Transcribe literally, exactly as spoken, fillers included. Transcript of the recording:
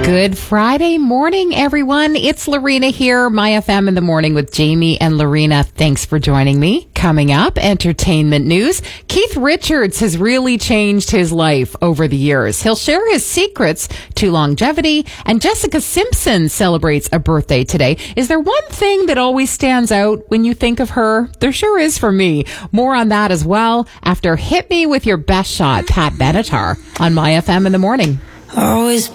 Good Friday morning, everyone. It's Lorena here, My F M in the morning with Jamie and Lorena. Thanks for joining me. Coming up, entertainment news. Keith Richards has really changed his life over the years. He'll share his secrets to longevity, and Jessica Simpson celebrates a birthday today. Is there one thing that always stands out when you think of her? There sure is for me. More on that as well after Hit Me With Your Best Shot, Pat Benatar on My F M in the morning. Always